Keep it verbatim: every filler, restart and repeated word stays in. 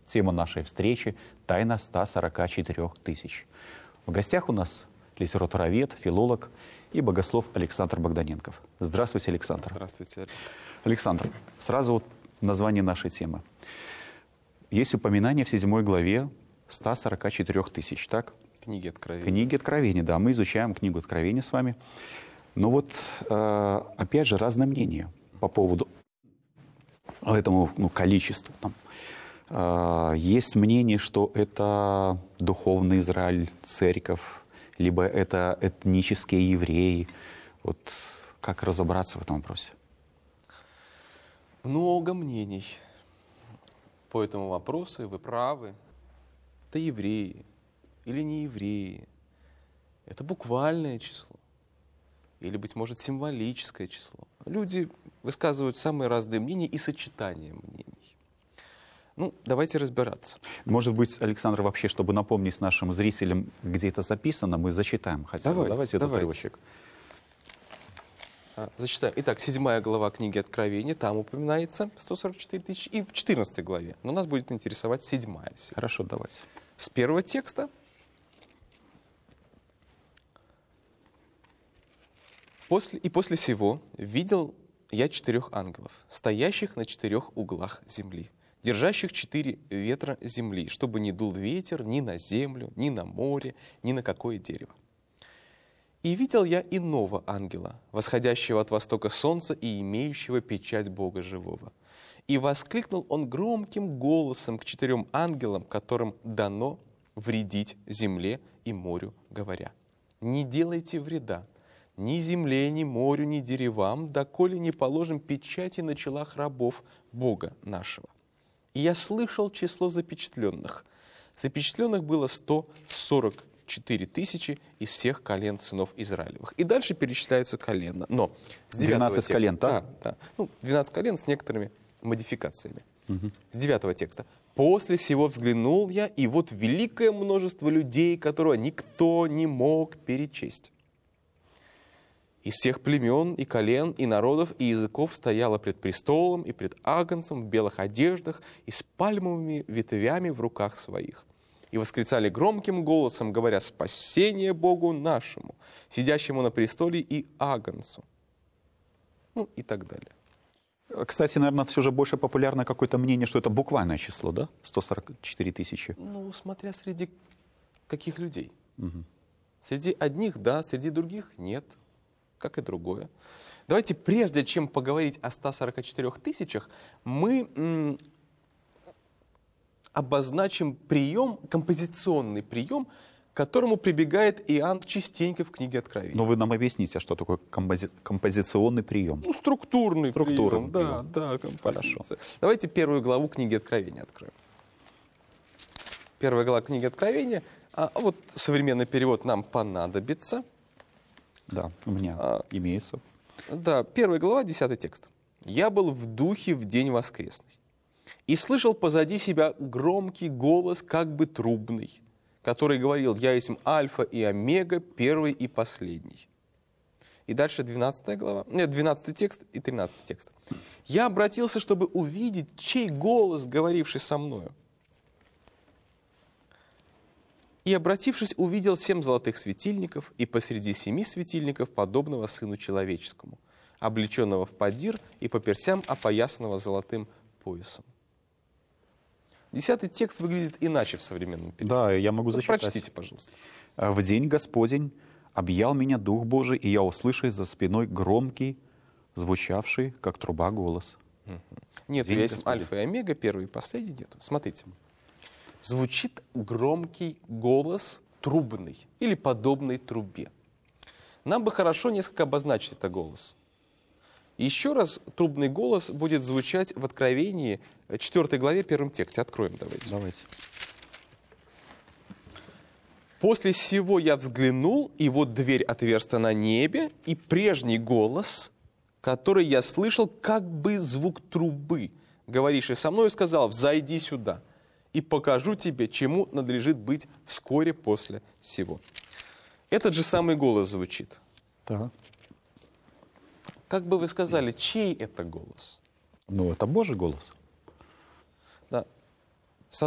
Тема нашей встречи — тайна ста сорока четырёх тысяч. В гостях у нас литературовед, филолог и богослов Александр Богданенков. Здравствуйте, Александр. Здравствуйте. Александр, сразу вот название нашей темы. Есть упоминание в седьмой главе ста сорока четырёх тысяч, так? Книги Откровения. Книги Откровения, да. Мы изучаем книгу Откровения с вами. Но вот, э, опять же, разное мнение по поводу этому ну, количеству. Там, э, есть мнение, что это духовный Израиль, церковь, либо это этнические евреи. Вот как разобраться в этом вопросе? Много мнений по этому вопросу, и вы правы. Это евреи или не евреи. Это буквальное число. Или, быть может, символическое число. Люди высказывают самые разные мнения и сочетания мнений. Ну, давайте разбираться. Может быть, Александр, вообще, чтобы напомнить нашим зрителям, где это записано, мы зачитаем хотя бы. Давайте, давайте этот давайте. отрывочек. А, зачитаем. Итак, седьмая глава книги Откровения, там упоминается сто сорок четыре тысячи, и в четырнадцатой главе. Но нас будет интересовать седьмая. Сегодня. Хорошо, давайте. С первого текста. После, «И после сего видел я четырех ангелов, стоящих на четырех углах земли, держащих четыре ветра земли, чтобы не дул ветер ни на землю, ни на море, ни на какое дерево. И видел я иного ангела, восходящего от востока солнца и имеющего печать Бога живого. И воскликнул он громким голосом к четырем ангелам, которым дано вредить земле и морю, говоря: не делайте вреда ни земле, ни морю, ни деревам, доколе не положим печати на челах рабов Бога нашего. И я слышал число запечатленных. Запечатленных было сто сорок четыре тысячи из всех колен сынов Израилевых. И дальше перечисляются колена. Но с двенадцать текста, колен, так? Да, да. Ну, двенадцать колен с некоторыми модификациями. Угу. С девятого текста. «После сего взглянул я, и вот великое множество людей, которого никто не мог перечесть. Из всех племен и колен, и народов, и языков стояло пред престолом и пред агнцем в белых одеждах и с пальмовыми ветвями в руках своих. И восклицали громким голосом, говоря: спасение Богу нашему, сидящему на престоле и агнцу». Ну и так далее. Кстати, наверное, все же больше популярно какое-то мнение, что это буквальное число, да? сто сорок четыре тысячи. Ну, смотря среди каких людей. Угу. Среди одних да, среди других нет. Как и другое. Давайте, прежде чем поговорить о ста сорока четырёх тысячах, мы м, обозначим прием, композиционный прием, к которому прибегает Иоанн частенько в книге Откровения. Но вы нам объясните, что такое компози... композиционный прием. Ну, структурный, структурный прием. Да, прием. да, композиция. Хорошо. Давайте первую главу книги Откровения откроем. Первая глава книги Откровения. А вот современный перевод нам понадобится. Да, у меня а, имеется. Да, первая глава, десятый текст. «Я был в духе в день воскресный, и слышал позади себя громкий голос, как бы трубный, который говорил: я есть Альфа и Омега, первый и последний». И дальше двенадцатая глава, нет, двенадцатый текст и тринадцатый текст. «Я обратился, чтобы увидеть, чей голос, говоривший со мною. И, обратившись, увидел семь золотых светильников, и посреди семи светильников подобного Сыну Человеческому, облеченного в подир и по персям опоясанного золотым поясом». Десятый текст выглядит иначе в современном переводе. Да, я могу зачитать. Прочтите, пожалуйста. «В день Господень объял меня Дух Божий, и я услышал за спиной громкий, звучавший, как труба, голос». Угу. Нет, есть Альфа и Омега, первый и последний нет. Смотрите. Звучит громкий голос трубный или подобный трубе. Нам бы хорошо несколько обозначить этот голос. Еще раз трубный голос будет звучать в Откровении, четвёртой главе, первом тексте. Откроем, давайте. Давайте. «После сего я взглянул, и вот дверь отверста на небе, и прежний голос, который я слышал, как бы звук трубы, говоривший со мной, сказал: взойди сюда, и покажу тебе, чему надлежит быть вскоре после сего». Этот же самый голос звучит. Да. Как бы вы сказали, чей это голос? Ну, это Божий голос.